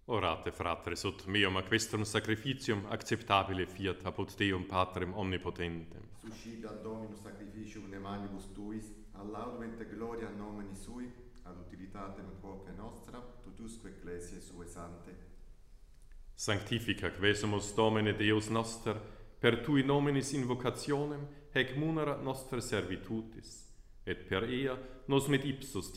Orate, fratres, ut meum a questum sacrificium acceptabile fiat apud Deum Patrem omnipotentem. Suscitat Dominus sacrificium de manibus tuis, ad laudum et gloria nomini sui, ad utilitatem quoque nostra, tutusque ecclesiae sue sante. Sanctifica quesumus Domine Deus noster, per tui nominis invocationem, hec munera nostra servitutis, et per ea nos mit ipsus